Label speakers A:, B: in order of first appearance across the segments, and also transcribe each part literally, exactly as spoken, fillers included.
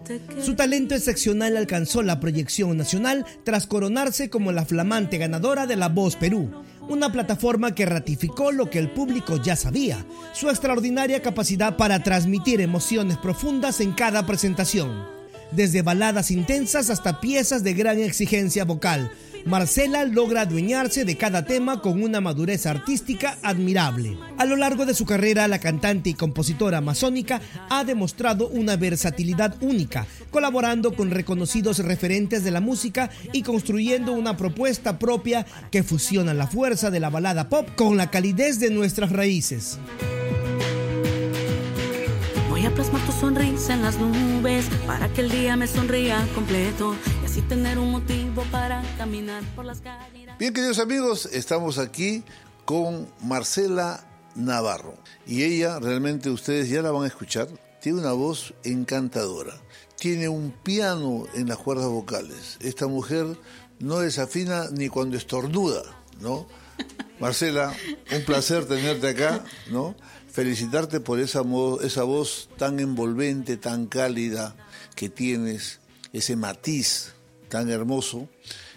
A: Su talento excepcional alcanzó la proyección nacional tras coronarse como la flamante ganadora de La Voz Perú, una plataforma que ratificó lo que el público ya sabía, su extraordinaria capacidad para transmitir emociones profundas en cada presentación. Desde baladas intensas hasta piezas de gran exigencia vocal, Marcela logra adueñarse de cada tema con una madurez artística admirable. A lo largo de su carrera, la cantante y compositora amazónica ha demostrado una versatilidad única, colaborando con reconocidos referentes de la música y construyendo una propuesta propia que fusiona la fuerza de la balada pop con la calidez de nuestras raíces.
B: Voy a plasmar tu sonrisa en las nubes para que el día me sonría completo y así tener un motivo para caminar por las calles.
C: Bien, queridos amigos, estamos aquí con Marcela Navarro y ella, realmente ustedes ya la van a escuchar, tiene una voz encantadora, tiene un piano en las cuerdas vocales. Esta mujer no desafina ni cuando estornuda, ¿no? Marcela, un placer tenerte acá, ¿no? Felicitarte por esa, esa voz tan envolvente, tan cálida que tienes, ese matiz tan hermoso,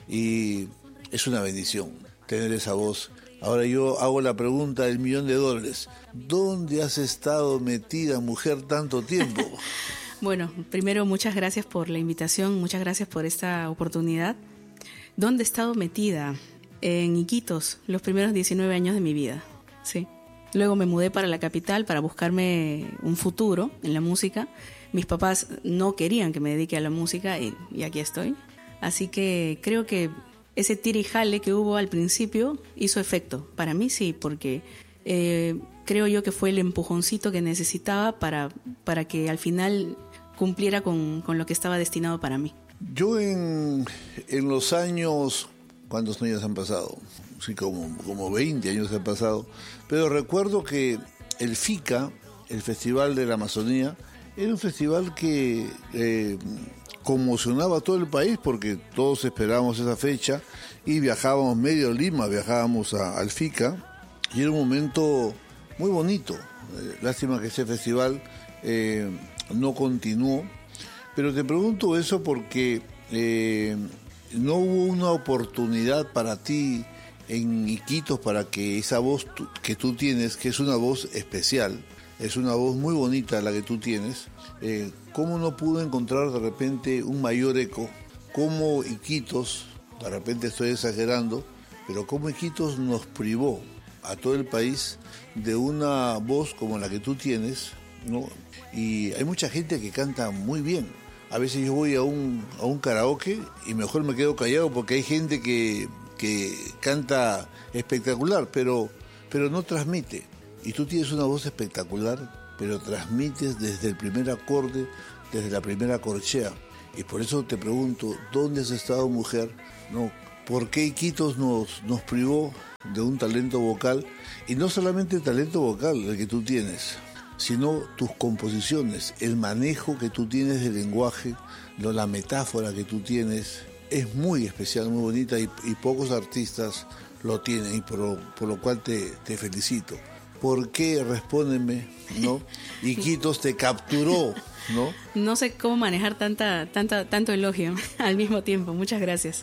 C: y es una bendición tener esa voz. Ahora yo hago la pregunta del millón de dólares. ¿Dónde has estado metida, mujer, tanto tiempo?
B: Bueno, primero muchas gracias por la invitación, muchas gracias por esta oportunidad. ¿Dónde he estado metida? En Iquitos, los primeros diecinueve años de mi vida, sí. Luego me mudé para la capital para buscarme un futuro en la música. Mis papás no querían que me dedique a la música y, y aquí estoy. Así que creo que ese tira y jale que hubo al principio hizo efecto. Para mí sí, porque eh, creo yo que fue el empujoncito que necesitaba para, para que al final cumpliera con, con lo que estaba destinado para mí.
C: Yo en, en los años... ¿Cuántos años han pasado? Sí, como, como veinte años han pasado. Pero recuerdo que el FICA, el Festival de la Amazonía, era un festival que eh, conmocionaba a todo el país porque todos esperábamos esa fecha y viajábamos medio Lima, viajábamos a, al FICA y era un momento muy bonito. Eh, lástima que ese festival eh, no continuó. Pero te pregunto eso porque... Eh, ¿no hubo una oportunidad para ti en Iquitos para que esa voz que tú tienes, que es una voz especial, es una voz muy bonita la que tú tienes, eh, cómo no pudo encontrar de repente un mayor eco? ¿Cómo Iquitos, de repente estoy exagerando, pero cómo Iquitos nos privó a todo el país de una voz como la que tú tienes, ¿no? Y hay mucha gente que canta muy bien. A veces yo voy a un, a un karaoke y mejor me quedo callado porque hay gente que, que canta espectacular, pero, pero no transmite. Y tú tienes una voz espectacular, pero transmites desde el primer acorde, desde la primera corchea. Y por eso te pregunto, ¿dónde has estado, mujer? ¿No? ¿Por qué Iquitos nos, nos privó de un talento vocal? Y no solamente el talento vocal el que tú tienes, sino tus composiciones, el manejo que tú tienes del lenguaje, la metáfora que tú tienes, es muy especial, muy bonita, y, y pocos artistas lo tienen, y por, por lo cual te, te felicito. ¿Por qué? Respóndeme, ¿no? Iquitos te capturó, ¿no?
B: No sé cómo manejar tanta, tanta, tanto elogio al mismo tiempo, muchas gracias.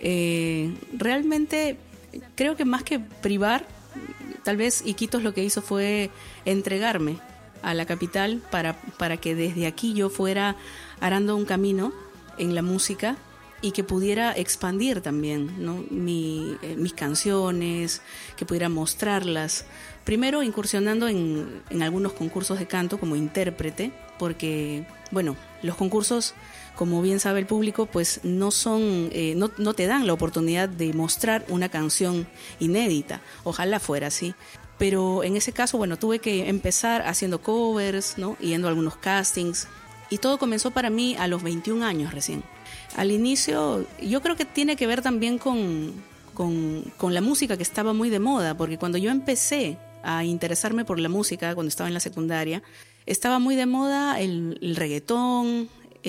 B: Eh, realmente creo que más que privar, tal vez Iquitos lo que hizo fue entregarme a la capital para, para que desde aquí yo fuera arando un camino en la música y que pudiera expandir también, ¿no? Mi, eh, mis canciones, que pudiera mostrarlas. Primero incursionando en, en algunos concursos de canto como intérprete, porque, bueno, los concursos, como bien sabe el público, pues no son, eh, no, no te dan la oportunidad de mostrar una canción inédita. Ojalá fuera así. Pero en ese caso, bueno, tuve que empezar haciendo covers, ¿no? Yendo a algunos castings. Y todo comenzó para mí a los veintiún años recién. Al inicio, yo creo que tiene que ver también con, con, con la música que estaba muy de moda, porque cuando yo empecé a interesarme por la música, cuando estaba en la secundaria, estaba muy de moda el, el reggaetón,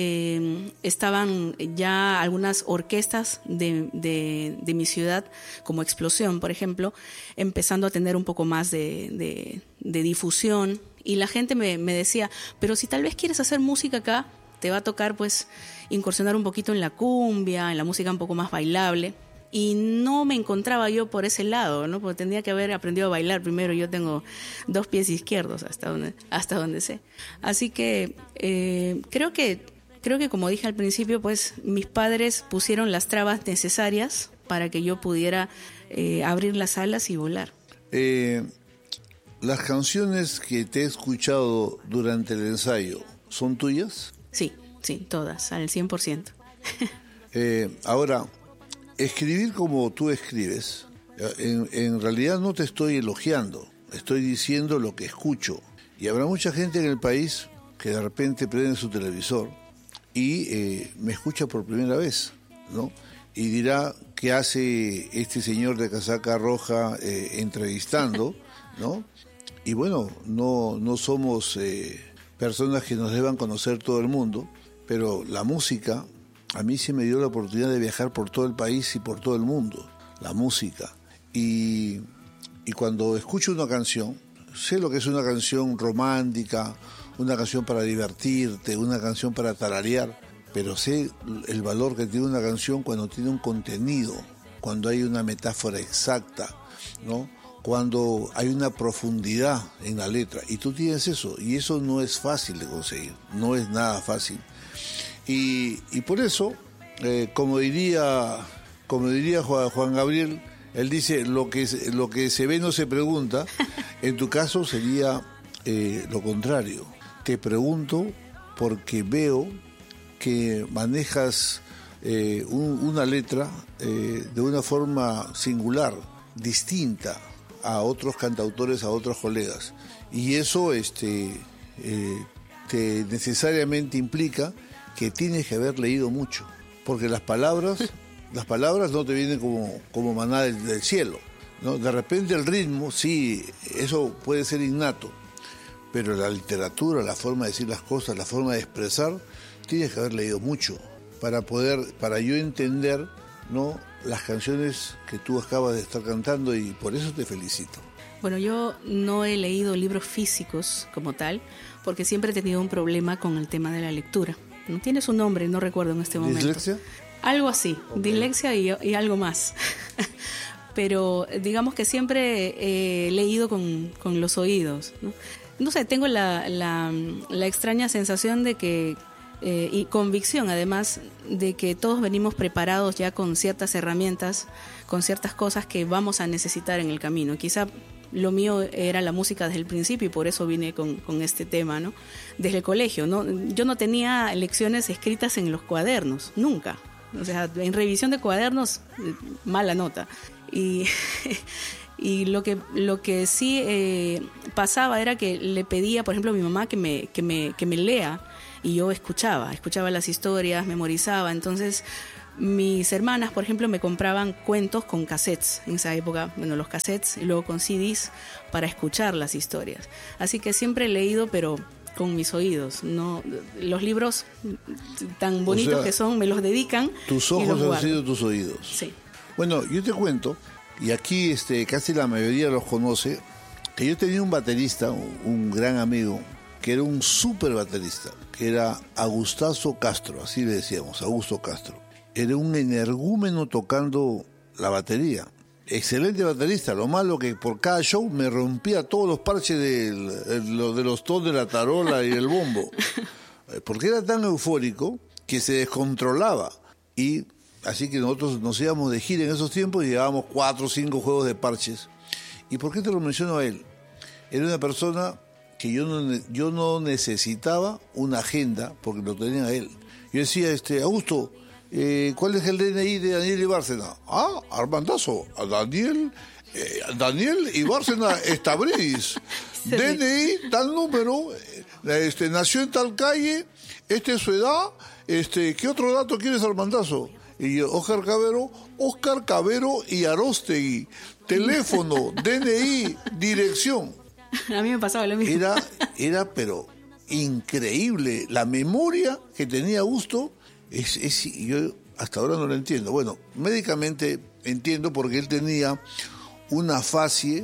B: eh, estaban ya algunas orquestas de, de, de mi ciudad, como Explosión, por ejemplo, empezando a tener un poco más de, de, de difusión, y la gente me, me decía, pero si tal vez quieres hacer música acá, te va a tocar pues incursionar un poquito en la cumbia, en la música un poco más bailable. Y no me encontraba yo por ese lado, ¿no? Porque tendría que haber aprendido a bailar primero. Yo tengo dos pies izquierdos hasta donde, hasta donde sé. Así que eh, creo que creo que como dije al principio, pues mis padres pusieron las trabas necesarias para que yo pudiera eh, abrir las alas y volar.
C: Eh, ¿Las canciones que te he escuchado durante el ensayo son tuyas?
B: Sí, sí, todas, al cien por ciento.
C: eh, ahora... Escribir como tú escribes, en, en realidad no te estoy elogiando, estoy diciendo lo que escucho. Y habrá mucha gente en el país que de repente prende su televisor y eh, me escucha por primera vez, ¿no? Y dirá, ¿qué hace este señor de casaca roja eh, entrevistando, ¿no? Y bueno, no, no somos eh, personas que nos deban conocer todo el mundo, pero la música... A mí sí me dio la oportunidad de viajar por todo el país y por todo el mundo, la música. Y, y cuando escucho una canción, sé lo que es una canción romántica, una canción para divertirte, una canción para tararear, pero sé el valor que tiene una canción cuando tiene un contenido, cuando hay una metáfora exacta, ¿no? Cuando hay una profundidad en la letra. Y tú tienes eso, y eso no es fácil de conseguir, no es nada fácil. Y, y por eso, eh, como diría como diría Juan, Juan Gabriel, él dice, lo que, lo que se ve no se pregunta. En tu caso sería eh, lo contrario. Te pregunto porque veo que manejas eh, un, una letra eh, de una forma singular, distinta a otros cantautores, a otros colegas. Y eso este, eh, te necesariamente implica que tienes que haber leído mucho, porque las palabras, las palabras no te vienen como, como maná del, del cielo, ¿no? De repente el ritmo, sí, eso puede ser innato, pero la literatura, la forma de decir las cosas, la forma de expresar, tienes que haber leído mucho para poder, para yo entender, ¿no?, las canciones que tú acabas de estar cantando, y por eso te felicito.
B: Bueno, yo no he leído libros físicos como tal, porque siempre he tenido un problema con el tema de la lectura. No tiene su nombre, no recuerdo en este momento.
C: ¿Dislexia?
B: Algo así, okay. Dislexia y, y algo más. Pero digamos que siempre he leído con, con los oídos, ¿no? No sé, tengo la, la, la extraña sensación de que, eh, y convicción además, de que todos venimos preparados ya con ciertas herramientas, con ciertas cosas que vamos a necesitar en el camino. Quizá lo mío era la música desde el principio y por eso vine con, con este tema, ¿no? Desde el colegio, ¿no? Yo no tenía lecciones escritas en los cuadernos, nunca. O sea, en revisión de cuadernos, mala nota. Y, y lo que lo que sí eh, pasaba era que le pedía, por ejemplo, a mi mamá que me, que me, que me lea, y yo escuchaba, escuchaba las historias, memorizaba. Entonces, mis hermanas, por ejemplo, me compraban cuentos con cassettes en esa época, bueno, los cassettes, y luego con C Ds para escuchar las historias. Así que siempre he leído, pero con mis oídos, no los libros tan bonitos, o sea, que son, me los dedican.
C: Tus ojos han sido tus oídos.
B: Sí.
C: Bueno, yo te cuento, y aquí este casi la mayoría los conoce, que yo tenía un baterista, un gran amigo, que era un súper baterista, que era Agustazo Castro, así le decíamos, Augusto Castro. Era un energúmeno tocando la batería. Excelente baterista, lo malo que por cada show me rompía todos los parches de, de los tonos de la tarola y el bombo. Porque era tan eufórico que se descontrolaba. Y así que nosotros nos íbamos de gira en esos tiempos y llevábamos cuatro o cinco juegos de parches. ¿Y por qué te lo menciono a él? Era una persona que yo no, yo no necesitaba una agenda porque lo tenía él. Yo decía, este, Augusto, Eh, ¿cuál es el D N I de Daniel y Bárcena? Ah, Armandazo, a Daniel, eh, Daniel y Bárcena Estabris. D N I, tal número, este, nació en tal calle, esta es su edad, este, ¿qué otro dato quieres, Armandazo? Y yo, Oscar Cabero, Oscar Cabero y Arostegui, teléfono, D N I, dirección.
B: A mí me pasaba lo mismo.
C: Era, era, pero increíble, la memoria que tenía Augusto. Es, es, yo hasta ahora no lo entiendo. Bueno, médicamente entiendo porque él tenía una fascie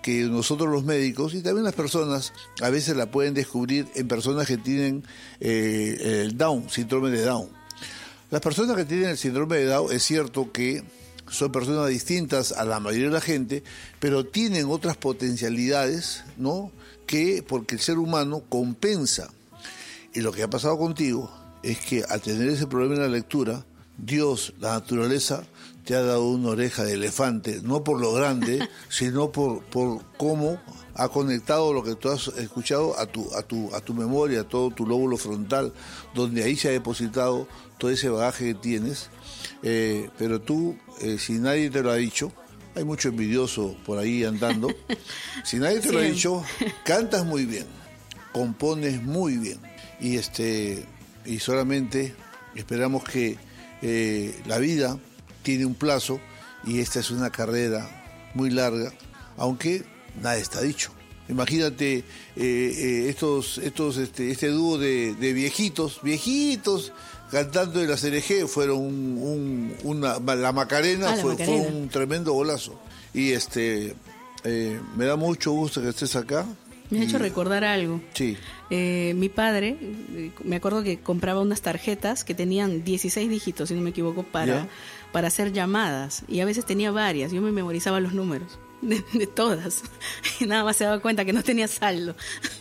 C: que nosotros los médicos y también las personas a veces la pueden descubrir en personas que tienen eh, el Down, síndrome de Down. Las personas que tienen el síndrome de Down es cierto que son personas distintas a la mayoría de la gente, pero tienen otras potencialidades, ¿no? Que porque el ser humano compensa. Y lo que ha pasado contigo es que al tener ese problema en la lectura, Dios, la naturaleza, te ha dado una oreja de elefante, no por lo grande, sino por, por cómo ha conectado lo que tú has escuchado a tu, a tu, a tu memoria, a todo tu lóbulo frontal, donde ahí se ha depositado todo ese bagaje que tienes. Eh, pero tú, eh, si nadie te lo ha dicho, hay mucho envidioso por ahí andando, si nadie te sí. lo ha dicho, cantas muy bien, compones muy bien, y este y solamente esperamos que eh, la vida tiene un plazo y esta es una carrera muy larga, aunque nada está dicho. Imagínate eh, eh, estos, estos, este, este dúo de, de viejitos, viejitos cantando en la C N G, fueron un, un, una, la Macarena, ah, la fue, Macarena fue un tremendo golazo. Y este eh, me da mucho gusto que estés acá.
B: Me ha hecho recordar algo.
C: Sí.
B: Eh, mi padre, me acuerdo que compraba unas tarjetas que tenían dieciséis dígitos, si no me equivoco, para, para hacer llamadas. Y a veces tenía varias. Yo me memorizaba los números de, de todas. Y nada más se daba cuenta que no tenía saldo.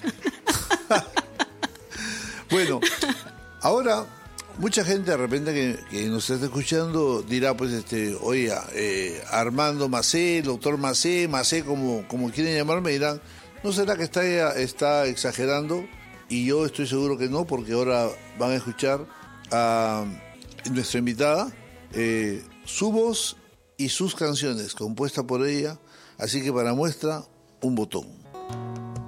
C: Bueno, ahora mucha gente de repente que, que nos está escuchando dirá, pues, este, oye, eh, Armando Macé, el doctor Macé, Macé, como, como quieren llamarme, dirán, ¿no será que está, está exagerando? Y yo estoy seguro que no, porque ahora van a escuchar a nuestra invitada, eh, su voz y sus canciones, compuesta por ella, así que para muestra, un botón.